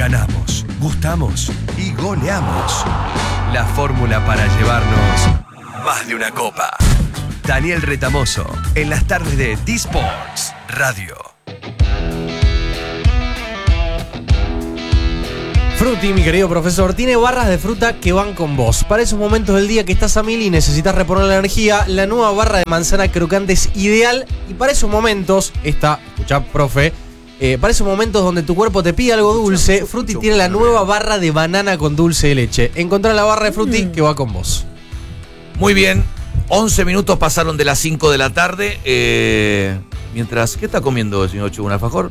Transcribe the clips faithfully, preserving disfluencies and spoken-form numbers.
Ganamos, gustamos y goleamos. La fórmula para llevarnos más de una copa. Daniel Retamoso, en las tardes de D-Sports Radio. Fruti, mi querido profesor, tiene barras de fruta que van con vos. Para esos momentos del día que estás a mil y necesitas reponer la energía, la nueva barra de manzana crocante es ideal. Y para esos momentos, esta, escuchá, profe, eh, para esos momentos donde tu cuerpo te pide algo dulce, Fruti tiene la nueva barra de banana con dulce de leche. Encontrá la barra de Fruti mm. que va con vos. Muy bien, once minutos pasaron de las cinco de la tarde. Eh, mientras, ¿qué está comiendo el señor Chu? ¿Un alfajor?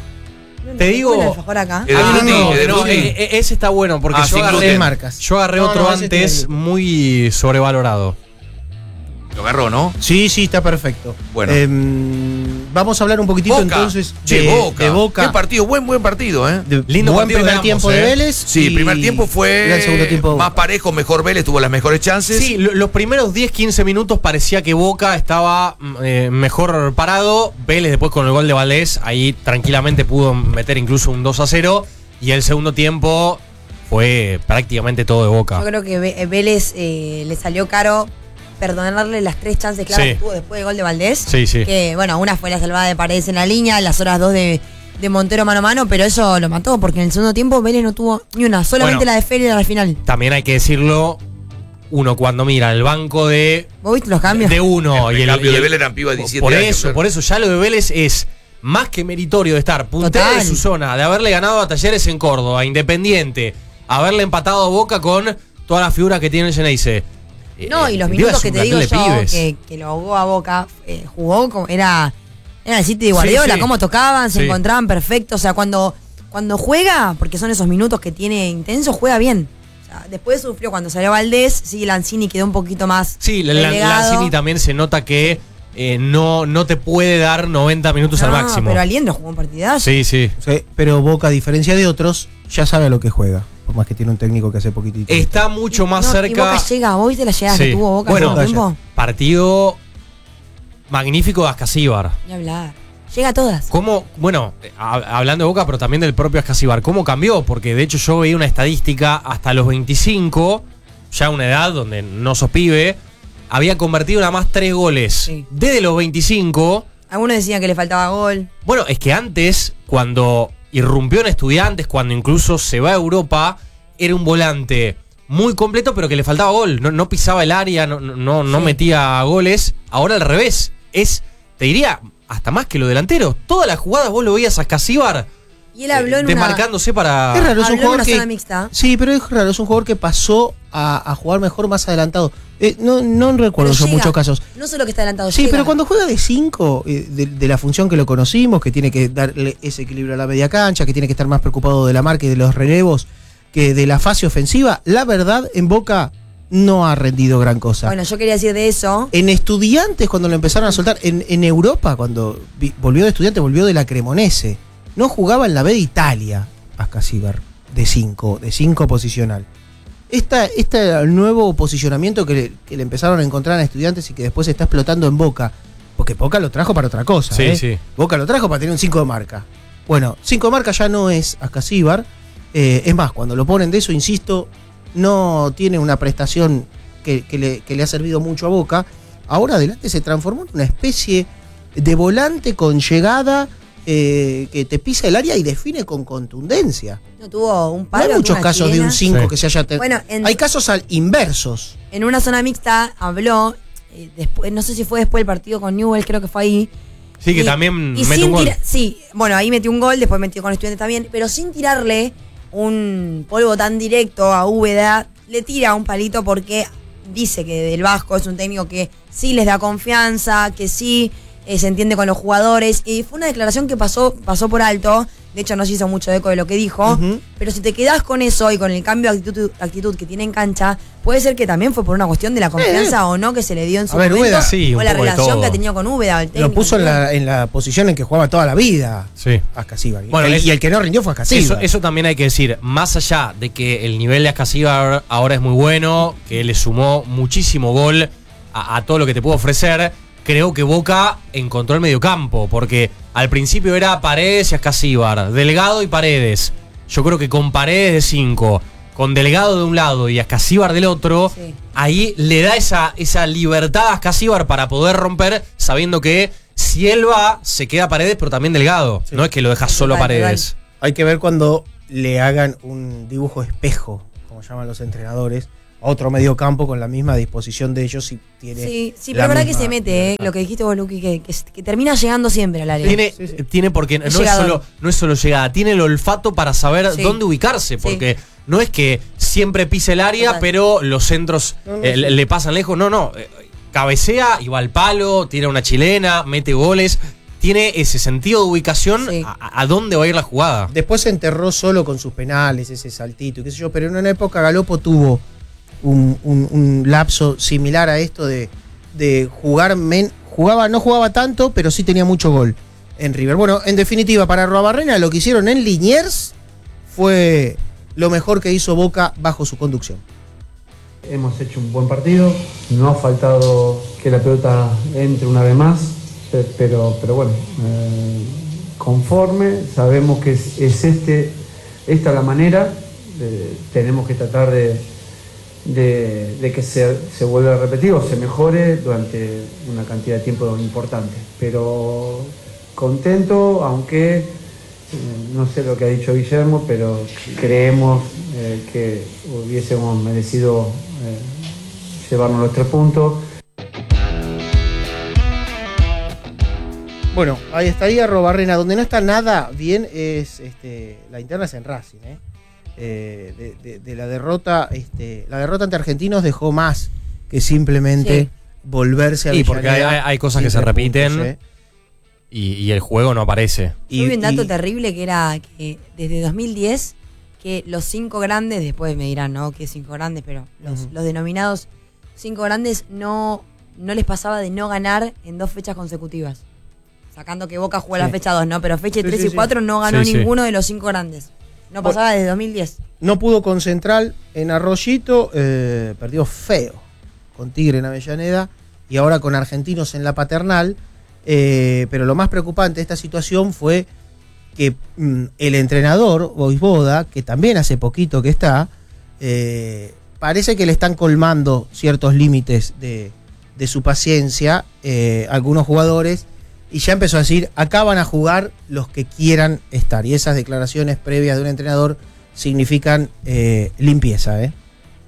Te digo. ¿El alfajor acá? El Ah, Fruti, no, el no, Fruti. eh, ese está bueno porque Ah, yo, sin agarré, gluten. marcas. yo agarré No, otro no, ese antes tiene- muy sobrevalorado. Lo agarró, ¿no? Sí, sí, está perfecto. Bueno. Eh, vamos a hablar un poquitito Boca. entonces Che, de Boca. de Boca. Qué partido, buen, buen partido, ¿eh? De Lindo buen partido primer de ambos, tiempo eh. de Vélez. Sí, y- el primer tiempo fue y el segundo tiempo más parejo, mejor Vélez, tuvo las mejores chances. Sí, lo- los primeros diez quince minutos parecía que Boca estaba eh, mejor parado. Vélez después con el gol de Valdés, ahí tranquilamente pudo meter incluso un dos a cero. Y el segundo tiempo fue prácticamente todo de Boca. Yo creo que Ve- Vélez eh, le salió caro perdonarle las tres chances claras Sí. que tuvo después del gol de Valdés. Sí, sí. Que, bueno, una fue la salvada de Paredes en la línea, las horas dos de, de Montero mano a mano, pero eso lo mató, porque en el segundo tiempo Vélez no tuvo ni una, solamente Bueno. la de Félix al final. También hay que decirlo, uno cuando mira el banco de, ¿Vos viste los cambios? de uno El y el, recambio y de el- Vélez eran pibas de diecisiete por años, eso, claro. por eso ya lo de Vélez es más que meritorio de estar puntero Total. de su zona, de haberle ganado a Talleres en Córdoba, Independiente, haberle empatado a Boca con todas las figuras que tiene el Geneise. No, y los Eh, minutos es que un te digo plantel de yo, pibes. que, que lo ahogó a Boca, eh, jugó como, era, era el City de Guardiola, Sí, sí. cómo tocaban, se Sí. encontraban perfectos, o sea, cuando, cuando juega, porque son esos minutos que tiene intensos, juega bien. O sea, después sufrió cuando salió Valdés, sí, Lanzini quedó un poquito más Sí, la- la- relegado. Lanzini también se nota que eh, no, no te puede dar noventa minutos No, al máximo. pero Aliendro jugó un partidazo. Sí, sí. Sí, pero Boca, a diferencia de otros, ya sabe a lo que juega. Por más que tiene un técnico que hace poquitito. Está mucho más No, cerca. Y Boca llega, ¿vos viste las llegadas Sí. que tuvo Boca Bueno, en el tiempo? Partido magnífico de Ascasíbar. Ni hablar. Llega a todas. ¿Cómo, bueno, a- hablando de Boca, pero también del propio Ascasíbar, cómo cambió? Porque de hecho yo veía una estadística hasta los veinticinco, ya una edad donde no sos pibe, había convertido nada más tres goles. Sí. Desde los veinticinco, Algunos decían que le faltaba gol. bueno, es que antes, cuando irrumpió en Estudiantes, cuando incluso se va a Europa, era un volante muy completo, pero que le faltaba gol. No, no pisaba el área, no, no, no Sí. metía goles. Ahora al revés. Es, te diría, hasta más que los delanteros. Todas las jugadas vos lo veías a Ascasíbar Y él habló en una... desmarcándose para... Es raro, es un Habló en jugador una que. zona mixta. Sí, pero es raro, es un jugador que pasó a, a jugar mejor más adelantado. Eh, no, no recuerdo Pero yo llega. muchos casos. No solo que está adelantado, Sí, llega. pero cuando juega de cinco, de, de la función que lo conocimos, que tiene que darle ese equilibrio a la media cancha, que tiene que estar más preocupado de la marca y de los relevos que de la fase ofensiva, la verdad, en Boca no ha rendido gran cosa. Bueno, yo quería decir de eso. En Estudiantes, cuando lo empezaron a soltar, en, en Europa, cuando vi- volvió de Estudiantes, volvió de la Cremonese. No jugaba en la B de Italia, Ascasíbar, de cinco, de cinco posicional. Esta, este nuevo posicionamiento que le, que le empezaron a encontrar a Estudiantes y que después se está explotando en Boca, porque Boca lo trajo para otra cosa. Sí, ¿eh? sí. Boca lo trajo para tener un cinco de marca. Bueno, cinco de marca ya no es Ascasíbar. Eh, es más, cuando lo ponen de eso, insisto, no tiene una prestación que, que le, que le ha servido mucho a Boca. Ahora adelante se transformó en una especie de volante con llegada eh, que te pisa el área y define con contundencia. No tuvo un No palo. hay muchos una casos de chilena. un cinco Sí. que se haya... te- Bueno, en- hay casos al inversos. En una zona mixta habló, eh, después, no sé si fue después del partido con Newell, creo que fue ahí. Sí, que Y- también y mete sin un gol. tira- Sí, bueno, ahí metió un gol, después metió con Estudiantes también, pero sin tirarle un polvo tan directo a Úbeda, le tira un palito porque dice que del Vasco es un técnico que sí les da confianza, que sí eh, se entiende con los jugadores, y fue una declaración que pasó, pasó por alto. De hecho, no se hizo mucho eco de lo que dijo. Ujú. Pero si te quedás con eso y con el cambio de actitud, actitud que tiene en cancha, puede ser que también fue por una cuestión de la confianza o no que se le dio en su A ver, momento. Úbeda, sí, un o la poco de relación todo. que ha tenido con Úbeda. el Lo técnico. puso en la, en la posición en que jugaba toda la vida Sí. Ascasíbar. Bueno, El- es- y el que no rindió fue Ascasíbar. Eso, eso también hay que decir, más allá de que el nivel de Ascasíbar ahora es muy bueno, que le sumó muchísimo gol a, a todo lo que te puedo ofrecer, creo que Boca encontró el mediocampo, porque al principio era Paredes y Ascasíbar, Delgado y Paredes. yo creo que con Paredes de cinco, con Delgado de un lado y Ascasíbar del otro, sí. ahí le da esa, esa libertad a Ascasíbar para poder romper, sabiendo que si él va, se queda Paredes, pero también Delgado. Sí. No es que lo deja solo a Paredes. Hay que ver cuando le hagan un dibujo espejo, como llaman los entrenadores, a otro mediocampo con la misma disposición de ellos. Y tiene sí, sí, pero es verdad que se mete, eh, lo que dijiste vos, Luqui, que, que, que termina llegando siempre al área. Tiene, sí, sí. tiene porque no es, solo, no es solo llegada, tiene el olfato para saber sí. dónde ubicarse, porque sí. no es que siempre pise el área, Total. pero los centros no, no, eh, sí. le pasan lejos. No, no. Eh, cabecea y va al palo, tira una chilena, mete goles. Tiene ese sentido de ubicación sí. a, a dónde va a ir la jugada. Después se enterró solo con sus penales, ese saltito y qué sé yo, pero en una época Galopo tuvo un, un, un lapso similar a esto de, de jugar, men, jugaba, no jugaba tanto, pero sí tenía mucho gol en River. Bueno, en definitiva, para Arruabarrena lo que hicieron en Liniers fue lo mejor que hizo Boca bajo su conducción. Hemos hecho un buen partido, no ha faltado que la pelota entre una vez más, pero, pero bueno, eh, conforme, sabemos que es, es este, esta la manera, eh, tenemos que tratar de, de, de que se, se vuelva a repetir o se mejore durante una cantidad de tiempo importante, pero contento, aunque eh, no sé lo que ha dicho Guillermo, pero creemos eh, que hubiésemos merecido eh, llevarnos los tres puntos. Bueno, ahí estaría Arruabarrena. Donde no está nada bien es este, la interna es en Racing, ¿eh? Eh, de, de, de la derrota, este, la derrota ante Argentinos dejó más que simplemente sí. volverse a Sí, porque hay, hay cosas que se repiten puntos, ¿eh? y, y el juego no aparece. Yo vi un dato y, terrible que era que desde dos mil diez que los cinco grandes, después me dirán, ¿no? Que cinco grandes, pero los, uh-huh. los denominados cinco grandes no, no les pasaba de no ganar en dos fechas consecutivas. Sacando que Boca jugó sí. la fecha dos, ¿no? Pero fecha sí, tres sí, y cuatro sí. no ganó sí, ninguno sí. de los cinco grandes. No pasaba desde dos mil diez. No pudo con Central en Arroyito, eh, perdió feo con Tigre en Avellaneda y ahora con Argentinos en la Paternal. Eh, pero lo más preocupante de esta situación fue que mm, el entrenador, Voivoda, que también hace poquito que está, eh, parece que le están colmando ciertos límites de, de su paciencia eh, algunos jugadores. Y ya empezó a decir, acá van a jugar los que quieran estar. Y esas declaraciones previas de un entrenador significan eh, limpieza. ¿eh?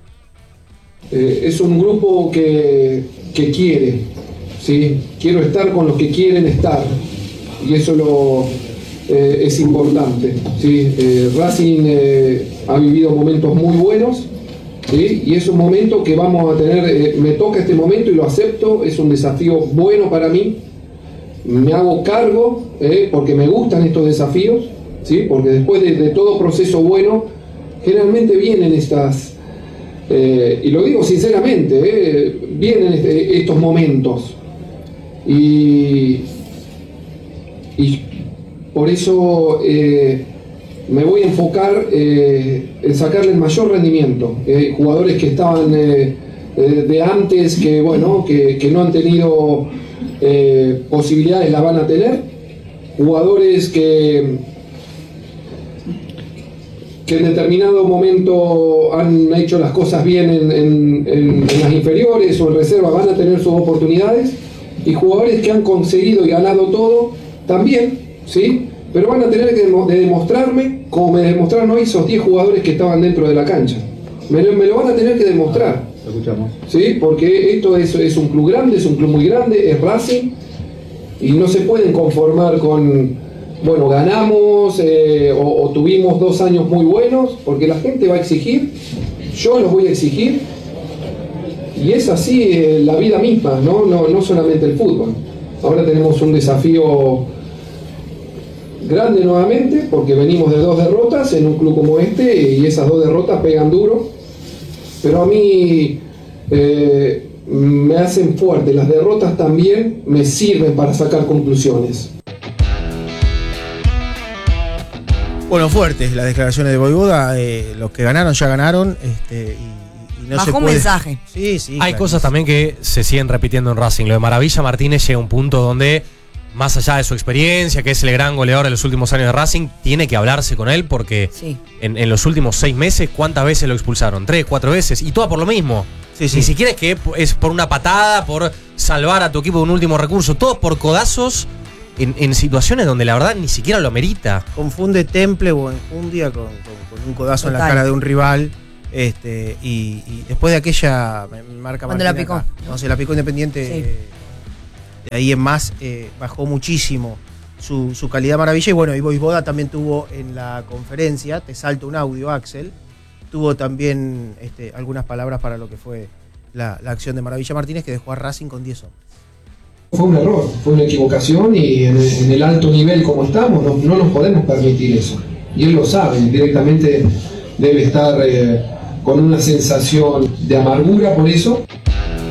Eh, es un grupo que, que quiere, ¿sí? Quiero estar con los que quieren estar. Y eso lo, eh, es importante. ¿Sí? Eh, Racing eh, ha vivido momentos muy buenos. ¿Sí? Y es un momento que vamos a tener, eh, me toca este momento y lo acepto. Es un desafío bueno para mí. Me hago cargo, eh, porque me gustan estos desafíos, ¿sí? Porque después de, de todo proceso bueno, generalmente vienen estas, eh, y lo digo sinceramente, eh, vienen este, estos momentos. Y, y por eso eh, me voy a enfocar eh, en sacarle el mayor rendimiento. Eh, jugadores que estaban eh, de antes, que bueno, que, que no han tenido... Eh, posibilidades las van a tener, jugadores que que en determinado momento han hecho las cosas bien en, en, en, en las inferiores o en reserva van a tener sus oportunidades, y jugadores que han conseguido y ganado todo también, ¿sí? Pero van a tener que de demostrarme, como me demostraron hoy esos diez jugadores que estaban dentro de la cancha, me lo, me lo van a tener que demostrar. Escuchamos. Sí, porque esto es, es un club grande, es un club muy grande, es Racing, y no se pueden conformar con, bueno, ganamos eh, o, o tuvimos dos años muy buenos, porque la gente va a exigir, yo los voy a exigir, y es así eh, la vida misma, ¿no? No, no solamente el fútbol. Ahora tenemos un desafío grande nuevamente, porque venimos de dos derrotas en un club como este, y esas dos derrotas pegan duro. Pero a mí eh, me hacen fuerte, las derrotas también me sirven para sacar conclusiones. Bueno, fuertes las declaraciones de Voivoda, eh, los que ganaron ya ganaron, este, y, y no Bajó se puede... un mensaje. Sí, sí. Hay claro. cosas también que se siguen repitiendo en Racing. Lo de Maravilla Martínez llega a un punto donde más allá de su experiencia, que es el gran goleador de los últimos años de Racing, tiene que hablarse con él porque Sí. en, en los últimos seis meses, ¿cuántas veces lo expulsaron? Tres, cuatro veces, y todas por lo mismo. Sí, sí. Ni siquiera es que es por una patada, por salvar a tu equipo de un último recurso, todos por codazos en, en situaciones donde la verdad ni siquiera lo merita. Confunde temple o enjundia con, con, con un codazo en la Total. cara de un rival. Este, y, y después de aquella me marca Cuando la Martín picó, acá, ¿no? cuando se la picó Independiente, Sí. eh, de ahí en más eh, bajó muchísimo su, su calidad maravilla. Y bueno, y Boisboda también tuvo en la conferencia, te salto un audio, Axel, tuvo también este, algunas palabras para lo que fue la, la acción de Maravilla Martínez, que dejó a Racing con diez hombres. Fue un error, fue una equivocación y en el, en el alto nivel como estamos no, no nos podemos permitir eso. Y él lo sabe, directamente debe estar eh, con una sensación de amargura por eso.